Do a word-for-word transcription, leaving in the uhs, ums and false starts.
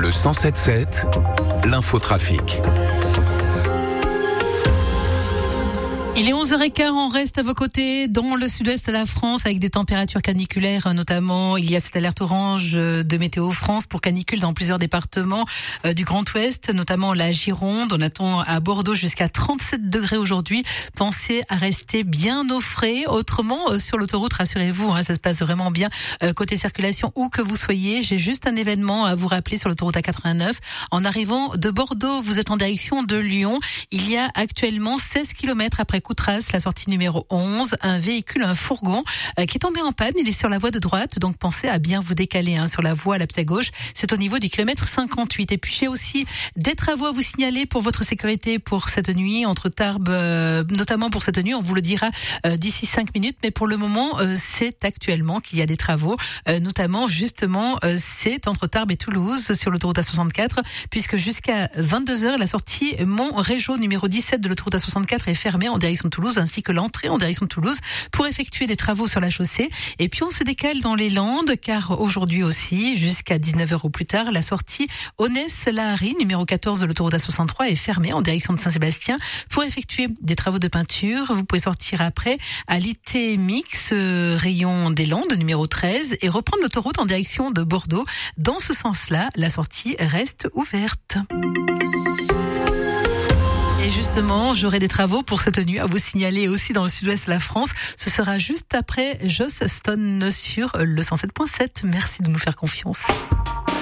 Le cent sept sept, l'infotrafic. Il est onze heures quinze, on reste à vos côtés dans le sud-ouest de la France avec des températures caniculaires notamment. Il y a cette alerte orange de Météo France pour canicule dans plusieurs départements euh, du Grand Ouest, notamment la Gironde. On attend à Bordeaux jusqu'à trente-sept degrés aujourd'hui. Pensez à rester bien au frais. Autrement, euh, sur l'autoroute, rassurez-vous, hein, ça se passe vraiment bien. Euh, côté circulation, où que vous soyez, j'ai juste un événement à vous rappeler sur l'autoroute A quatre-vingt-neuf. En arrivant de Bordeaux, vous êtes en direction de Lyon. Il y a actuellement seize kilomètres après Coutras, la sortie numéro onze, un véhicule, un fourgon euh, qui est tombé en panne. Il est sur la voie de droite, donc pensez à bien vous décaler hein, sur la voie à la pied gauche. C'est au niveau du kilomètre cinquante-huit. Et puis j'ai aussi des travaux à vous signaler pour votre sécurité pour cette nuit entre Tarbes, euh, notamment pour cette nuit. On vous le dira euh, d'ici cinq minutes, mais pour le moment, euh, c'est actuellement qu'il y a des travaux, euh, notamment justement, euh, c'est entre Tarbes et Toulouse sur l'autoroute A soixante-quatre, puisque jusqu'à vingt-deux heures, la sortie Mont-Régeau numéro dix-sept de l'autoroute A soixante-quatre est fermée en direction de Toulouse, ainsi que l'entrée en direction de Toulouse pour effectuer des travaux sur la chaussée. Et puis on se décale dans les Landes, car aujourd'hui aussi, jusqu'à dix-neuf heures ou plus tard, la sortie Aunès-Lahari, numéro quatorze de l'autoroute A soixante-trois, est fermée en direction de Saint-Sébastien pour effectuer des travaux de peinture. Vous pouvez sortir après à l'I T Mix, euh, rayon des Landes, numéro treize, et reprendre l'autoroute en direction de Bordeaux. Dans ce sens-là, la sortie reste ouverte. Et justement, j'aurai des travaux pour cette nuit à vous signaler aussi dans le sud-ouest de la France. Ce sera juste après Joss Stone sur le cent sept point sept. Merci de nous faire confiance.